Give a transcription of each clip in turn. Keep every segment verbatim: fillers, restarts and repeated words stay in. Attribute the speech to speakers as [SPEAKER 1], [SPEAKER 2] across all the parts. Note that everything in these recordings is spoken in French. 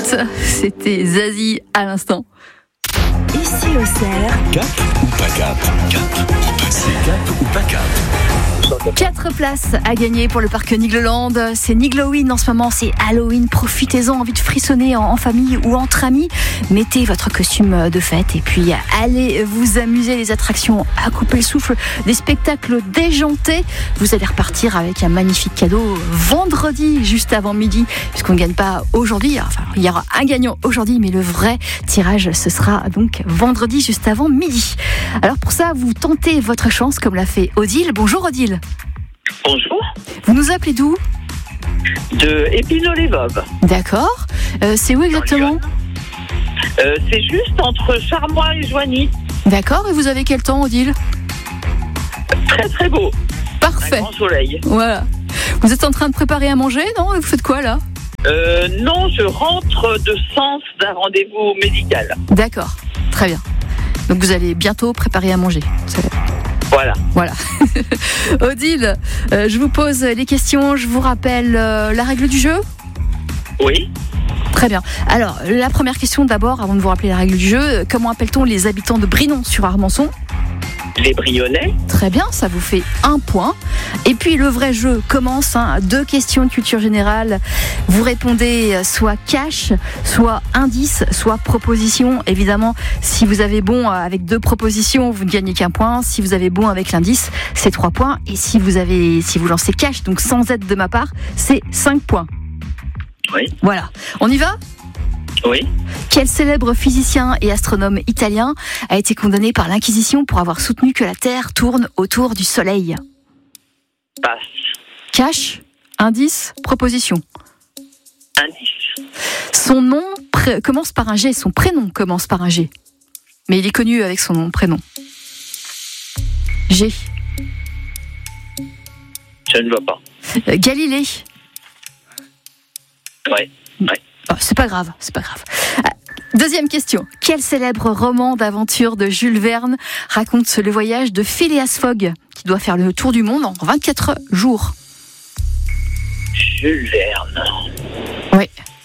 [SPEAKER 1] minutes. C'était Zazie à l'instant.
[SPEAKER 2] Ici au Cerf.
[SPEAKER 3] Cap ou pas cap? Cap ou pas cap? C'est cap ou pas cap?
[SPEAKER 1] Quatre places à gagner pour le parc Nigloland. C'est Nigloween en ce moment, c'est Halloween. Profitez-en, envie de frissonner en, en famille ou entre amis. Mettez votre costume de fête et puis allez vous amuser. Les attractions à couper le souffle, des spectacles déjantés. Vous allez repartir avec un magnifique cadeau vendredi, juste avant midi, puisqu'on ne gagne pas aujourd'hui. Enfin, il y aura un gagnant aujourd'hui, mais le vrai tirage, ce sera donc vendredi, juste avant midi. Alors pour ça, vous tentez votre chance comme l'a fait Odile. Bonjour Odile.
[SPEAKER 4] Bonjour.
[SPEAKER 1] Vous nous appelez d'où?
[SPEAKER 4] De Épinal-les-Vosges.
[SPEAKER 1] D'accord. Euh, c'est où exactement?
[SPEAKER 4] euh, C'est juste entre Charmois et Joigny.
[SPEAKER 1] D'accord. Et vous avez quel temps, Odile?
[SPEAKER 4] Très très beau.
[SPEAKER 1] Parfait.
[SPEAKER 4] Un grand soleil.
[SPEAKER 1] Voilà. Vous êtes en train de préparer à manger, non? Vous faites quoi là?
[SPEAKER 4] euh, Non, je rentre de sens d'un rendez-vous médical.
[SPEAKER 1] D'accord. Très bien. Donc vous allez bientôt préparer à manger. C'est...
[SPEAKER 4] Voilà.
[SPEAKER 1] Voilà. Odile, euh, je vous pose les questions. Je vous rappelle euh, la règle du jeu?
[SPEAKER 4] Oui.
[SPEAKER 1] Très bien. Alors, la première question d'abord, avant de vous rappeler la règle du jeu. Comment appelle-t-on les habitants de Brinon-sur-Armançon?
[SPEAKER 4] Les Brionnais.
[SPEAKER 1] Très bien, ça vous fait un point. Et puis le vrai jeu commence. Hein, deux questions de culture générale. Vous répondez soit cash, soit indice, soit proposition. Évidemment, si vous avez bon avec deux propositions, vous ne gagnez qu'un point. Si vous avez bon avec l'indice, c'est trois points. Et si vous avez, si vous lancez cash, donc sans aide de ma part, c'est cinq points.
[SPEAKER 4] Oui.
[SPEAKER 1] Voilà. On y va ?
[SPEAKER 4] Oui.
[SPEAKER 1] Quel célèbre physicien et astronome italien a été condamné par l'Inquisition pour avoir soutenu que la Terre tourne autour du Soleil?
[SPEAKER 4] Passe.
[SPEAKER 1] Cash, indice, proposition.
[SPEAKER 4] Indice.
[SPEAKER 1] Son nom pré- commence par un G, son prénom commence par un G. Mais il est connu avec son nom, prénom. G.
[SPEAKER 4] Je ne vois pas.
[SPEAKER 1] Euh, Galilée.
[SPEAKER 4] Ouais. Ouais.
[SPEAKER 1] Oh, c'est pas grave, c'est pas grave. Deuxième question. Quel célèbre roman d'aventure de Jules Verne raconte le voyage de Phileas Fogg, qui doit faire le tour du monde en vingt-quatre jours?
[SPEAKER 4] Jules Verne.
[SPEAKER 1] Oui.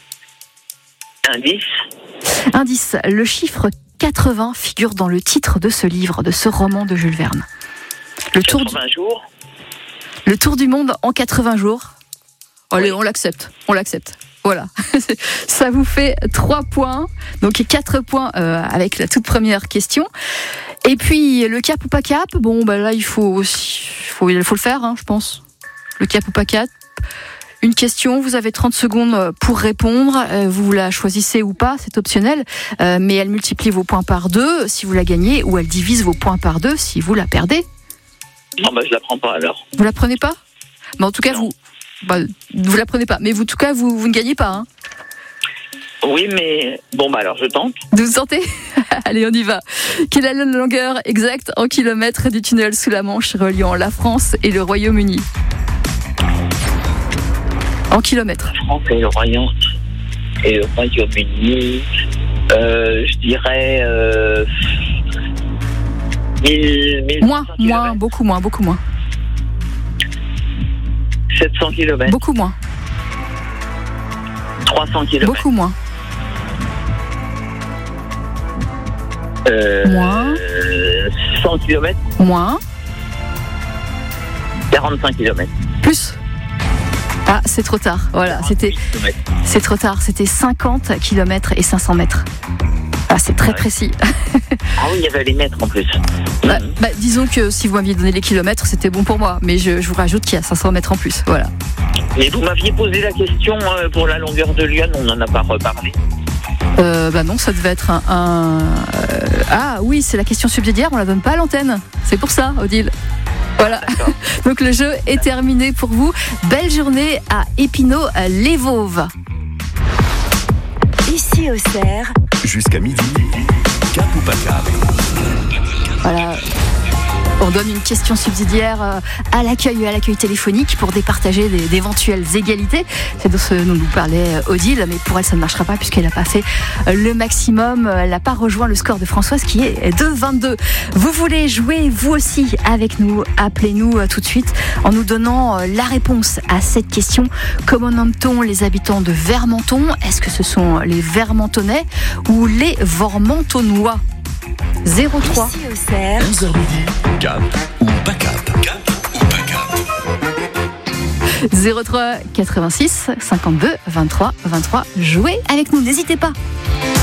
[SPEAKER 4] Indice.
[SPEAKER 1] Indice. Le chiffre quatre-vingts figure dans le titre de ce livre, de ce roman de Jules Verne. Le tour du,
[SPEAKER 4] quatre-vingts jours.
[SPEAKER 1] le tour du monde en quatre-vingts jours. Allez,
[SPEAKER 4] Oui.
[SPEAKER 1] on l'accepte, on l'accepte. Voilà, ça vous fait trois points, donc quatre points euh, avec la toute première question. Et puis le cap ou pas cap, bon bah là il faut aussi, faut, il faut le faire, hein, je pense. Le cap ou pas cap. Une question, vous avez trente secondes pour répondre. Euh, vous la choisissez ou pas, c'est optionnel, euh, mais elle multiplie vos points par deux si vous la gagnez, ou elle divise vos points par deux si vous la perdez.
[SPEAKER 4] Non, bah je la prends pas alors.
[SPEAKER 1] Vous la prenez pas? Mais en tout cas
[SPEAKER 4] Non.
[SPEAKER 1] vous. Bah, vous la prenez pas, mais vous, en tout cas, vous, vous ne gagnez pas. Hein.
[SPEAKER 4] Oui, mais bon, bah alors je tente.
[SPEAKER 1] Vous sentez? Allez, on y va. Quelle est la longueur exacte en kilomètres du tunnel sous la Manche reliant la France et le Royaume-Uni? En kilomètres.
[SPEAKER 4] La France et le Royaume et le Royaume-Uni. Euh, je dirais euh, mille, mille
[SPEAKER 1] Moins, moins, beaucoup moins, beaucoup moins.
[SPEAKER 4] sept cents kilomètres.
[SPEAKER 1] Beaucoup moins,
[SPEAKER 4] trois cents kilomètres.
[SPEAKER 1] beaucoup moins.
[SPEAKER 4] Euh,
[SPEAKER 1] Moins.
[SPEAKER 4] euh, cent kilomètres.
[SPEAKER 1] Moins,
[SPEAKER 4] quarante-cinq kilomètres.
[SPEAKER 1] plus. Ah, c'est trop tard. Voilà, c'était, c'est trop tard. C'était cinquante kilomètres et cinq cents mètres. Ah, c'est très
[SPEAKER 4] Ouais.
[SPEAKER 1] précis.
[SPEAKER 4] Ah oui, il y avait les mètres en plus.
[SPEAKER 1] Bah,
[SPEAKER 4] Mhm.
[SPEAKER 1] bah, disons que si vous m'aviez donné les kilomètres, c'était bon pour moi. Mais je, je vous rajoute qu'il y a cinq cents mètres en plus. Voilà.
[SPEAKER 4] Mais vous m'aviez posé la question euh, pour la longueur de Lyon, on n'en a pas reparlé.
[SPEAKER 1] Euh, bah non, ça devait être un... un euh, ah oui, c'est la question subsidiaire, on la donne pas à l'antenne. C'est pour ça, Odile. Voilà.
[SPEAKER 4] D'accord.
[SPEAKER 1] Donc le jeu est terminé pour vous. Belle journée à Épinal-les-Vosges.
[SPEAKER 2] Ici au Cerf.
[SPEAKER 3] Jusqu'à midi, cap ou pas cap?
[SPEAKER 1] Voilà. On donne une question subsidiaire à l'accueil, à l'accueil téléphonique pour départager des, d'éventuelles égalités. C'est de ce dont nous parlait Odile, mais pour elle ça ne marchera pas puisqu'elle n'a pas fait le maximum. Elle n'a pas rejoint le score de Françoise qui est de vingt-deux. Vous voulez jouer vous aussi avec nous? Appelez-nous tout de suite en nous donnant la réponse à cette question. Comment nomme-t-on les habitants de Vermenton? Est-ce que ce sont les Vermentonnais ou les Vormentonnois? zéro trois.
[SPEAKER 2] Ici au Cerf.
[SPEAKER 3] onze heures midi, cap ou pas cap? Cap ou pas cap?
[SPEAKER 1] zéro trois quatre-vingt-six cinquante-deux vingt-trois vingt-trois. Jouez avec nous, n'hésitez pas.